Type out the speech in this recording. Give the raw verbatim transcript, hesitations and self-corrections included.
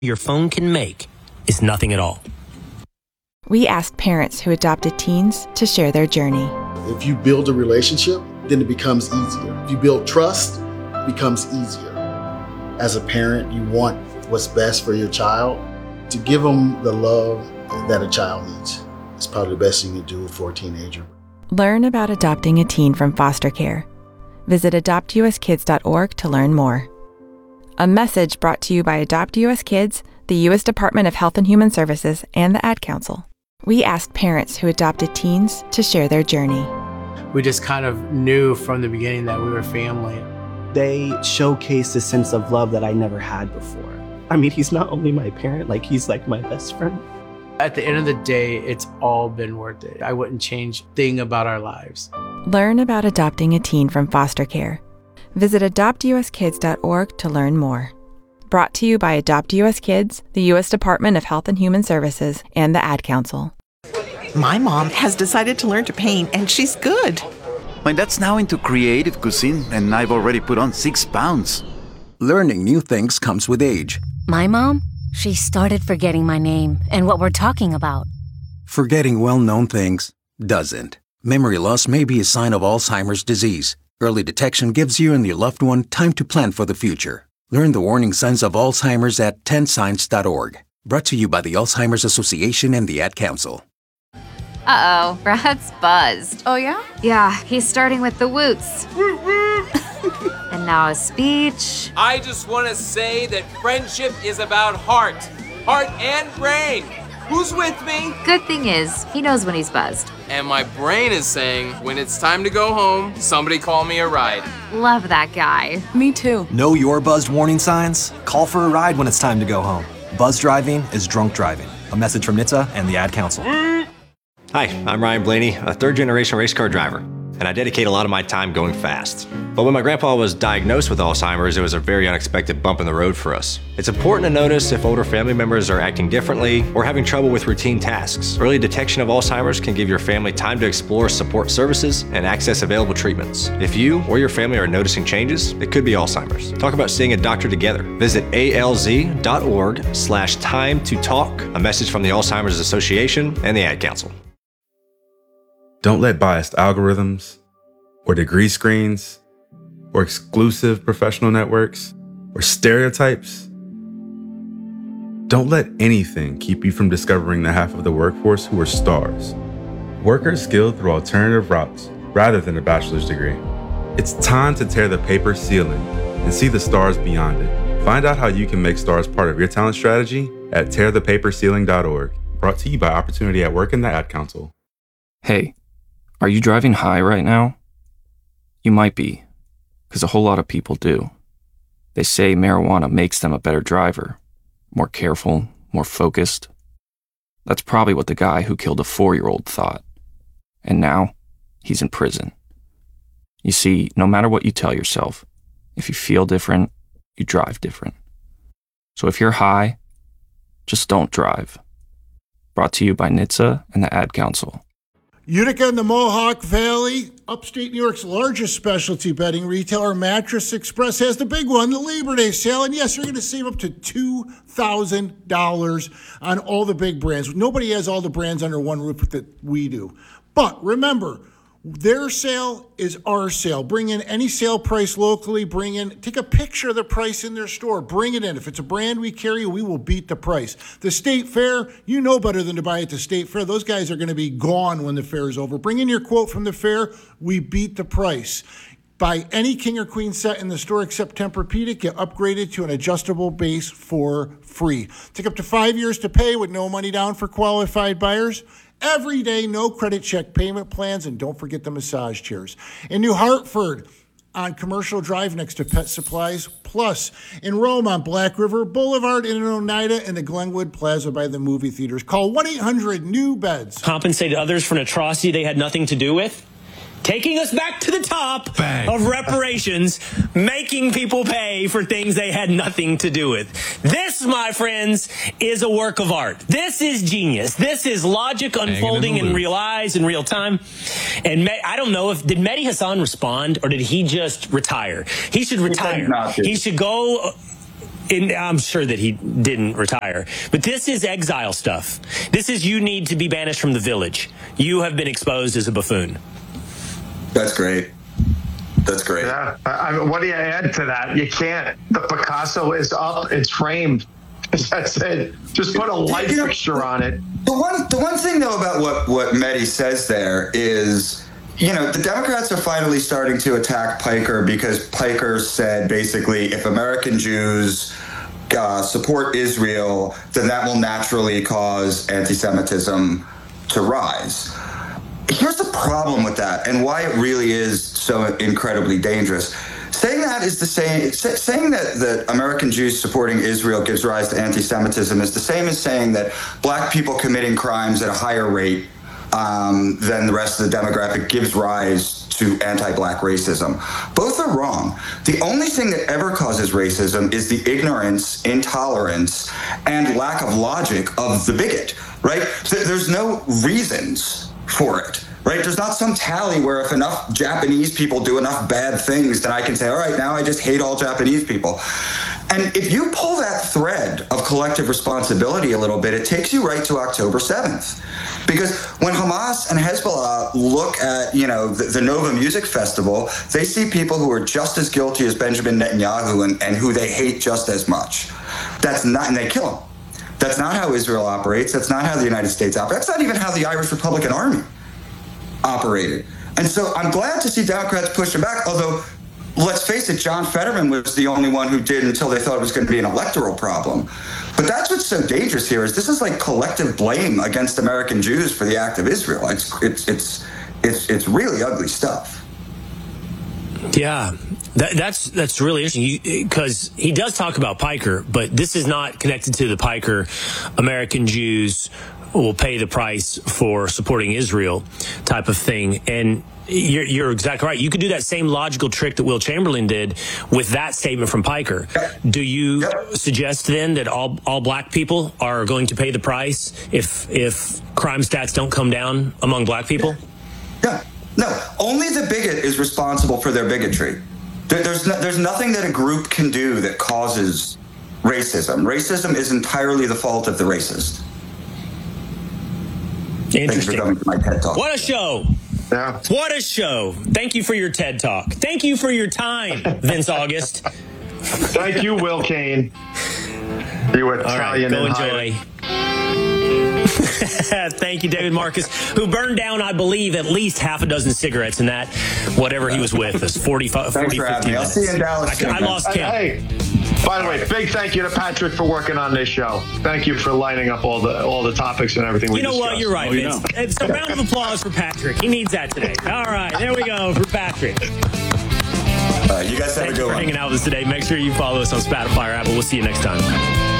your phone can make is nothing at all. We asked parents who adopted teens to share their journey. If you build a relationship, then it becomes easier. If you build trust, it becomes easier. As a parent, you want what's best for your child. To give them the love that a child needs is probably the best thing you can do for a teenager. Learn about adopting a teen from foster care. Visit adopt u s kids dot org to learn more. A message brought to you by Adopt U S Kids, the U S Department of Health and Human Services, and the Ad Council. We asked parents who adopted teens to share their journey. We just kind of knew from the beginning that we were family. They showcased a sense of love that I never had before. I mean, he's not only my parent, like he's like my best friend. At the end of the day, it's all been worth it. I wouldn't change a thing about our lives. Learn about adopting a teen from foster care. Visit adopt u s kids dot org to learn more. Brought to you by Adopt U S Kids, the U S Department of Health and Human Services, and the Ad Council. My mom has decided to learn to paint, and she's good. My dad's now into creative cuisine, and I've already put on six pounds. Learning new things comes with age. My mom? She started forgetting my name and what we're talking about. Forgetting well-known things doesn't. Memory loss may be a sign of Alzheimer's disease. Early detection gives you and your loved one time to plan for the future. Learn the warning signs of Alzheimer's at ten signs dot org. Brought to you by the Alzheimer's Association and the Ad Council. Uh-oh, Brad's buzzed. Oh, yeah? Yeah, he's starting with the woots. And now a speech. I just want to say that friendship is about heart. Heart and brain. Who's with me? Good thing is, he knows when he's buzzed. And my brain is saying, when it's time to go home, somebody call me a ride. Love that guy. Me too. Know your buzzed warning signs? Call for a ride when it's time to go home. Buzz driving is drunk driving. A message from N H T S A and the Ad Council. Hi, I'm Ryan Blaney, a third-generation race car driver, and I dedicate a lot of my time going fast. But when my grandpa was diagnosed with Alzheimer's, it was a very unexpected bump in the road for us. It's important to notice if older family members are acting differently or having trouble with routine tasks. Early detection of Alzheimer's can give your family time to explore support services and access available treatments. If you or your family are noticing changes, it could be Alzheimer's. Talk about seeing a doctor together. Visit A L Z dot org slash time to talk, a message from the Alzheimer's Association and the Ad Council. Don't let biased algorithms or degree screens or exclusive professional networks or stereotypes. Don't let anything keep you from discovering the half of the workforce who are stars. Workers skilled through alternative routes rather than a bachelor's degree. It's time to tear the paper ceiling and see the stars beyond it. Find out how you can make stars part of your talent strategy at tear the paper ceiling dot org. Brought to you by Opportunity at Work and the Ad Council. Hey, are you driving high right now? You might be, because a whole lot of people do. They say marijuana makes them a better driver, more careful, more focused. That's probably what the guy who killed a four-year-old thought. And now, he's in prison. You see, no matter what you tell yourself, if you feel different, you drive different. So if you're high, just don't drive. Brought to you by N H T S A and the Ad Council. Utica and the Mohawk Valley, upstate New York's largest specialty bedding retailer, Mattress Express, has the big one, the Labor Day sale. And yes, you're going to save up to two thousand dollars on all the big brands. Nobody has all the brands under one roof that we do. But remember, their sale is our sale. Bring in any sale price locally. Bring in, take a picture of the price in their store. Bring it in. If it's a brand we carry, we will beat the price. The State Fair, you know better than to buy at the State Fair. Those guys are going to be gone when the fair is over. Bring in your quote from the fair. We beat the price. Buy any king or queen set in the store except Tempur-Pedic. Get upgraded to an adjustable base for free. Take up to five years to pay with no money down for qualified buyers. Every day, no credit check payment plans, and don't forget the massage chairs. In New Hartford, on Commercial Drive next to Pet Supplies Plus. In Rome on Black River Boulevard, in Oneida, and the Glenwood Plaza by the movie theaters. Call one eight hundred new beds. Compensated others for an atrocity they had nothing to do with? Taking us back to the top Bang. Of reparations, making people pay for things they had nothing to do with. This, my friends, is a work of art. This is genius. This is logic unfolding in, in real eyes, in real time. And Me- I don't know if, did Mehdi Hassan respond or did he just retire? He should retire. He, he should go and I'm sure that he didn't retire. But this is exile stuff. This is you need to be banished from the village. You have been exposed as a buffoon. That's great. That's great. Yeah. I mean, what do you add to that? You can't. The Picasso is up. It's framed. That's it. Just put a light you know, fixture on it. The one, the one thing though about what what Mehdi says there is, you know, the Democrats are finally starting to attack Piker because Piker said basically, if American Jews uh, support Israel, then that will naturally cause anti-Semitism to rise. Here's the problem with that, and why it really is so incredibly dangerous. Saying that is the same. Saying that, that American Jews supporting Israel gives rise to anti-Semitism is the same as saying that black people committing crimes at a higher rate um, than the rest of the demographic gives rise to anti-black racism. Both are wrong. The only thing that ever causes racism is the ignorance, intolerance, and lack of logic of the bigot, right? There's no reasons for it. Right? There's not some tally where if enough Japanese people do enough bad things, then I can say, all right, now I just hate all Japanese people. And if you pull that thread of collective responsibility a little bit, it takes you right to October seventh. Because when Hamas and Hezbollah look at, you know, the, the Nova Music Festival, they see people who are just as guilty as Benjamin Netanyahu and, and who they hate just as much. That's not, and they kill them. That's not how Israel operates. That's not how the United States operates. That's not even how the Irish Republican Army operated. And so I'm glad to see Democrats pushing back, although, let's face it, John Fetterman was the only one who did until they thought it was going to be an electoral problem. But that's what's so dangerous here is this is like collective blame against American Jews for the act of Israel. It's it's it's it's, it's really ugly stuff. Yeah, that, that's that's really interesting because he does talk about Piker, but this is not connected to the Piker American Jews will pay the price for supporting Israel type of thing. And you're, you're exactly right. You could do that same logical trick that Will Chamberlain did with that statement from Piker. Do you yep. suggest then that all, all black people are going to pay the price if if crime stats don't come down among black people? Yeah. No, only the bigot is responsible for their bigotry. There, there's no, there's nothing that a group can do that causes racism. Racism is entirely the fault of the racist. Interesting. Thanks for coming to my TED Talk. What a show. Yeah. What a show. Thank you for your TED Talk. Thank you for your time, Vince August. Thank you, Will Kane. You Italian. All right, go enjoy. Thank you, David Marcus, who burned down, I believe, at least half a dozen cigarettes in that, whatever he was with us, forty-five, forty, fifty minutes. I'll see you in Dallas. I, I lost count. Hey, hey, by the way, big thank you to Patrick for working on this show. Thank you for lining up all the all the topics and everything we You know discussed. what? You're right, Vince. Oh, you know. It's a round of applause for Patrick. He needs that today. All right, there we go for Patrick. All right, you guys have Thanks a good for one. hanging out with us today. Make sure you follow us on Spotify or Apple. We'll see you next time.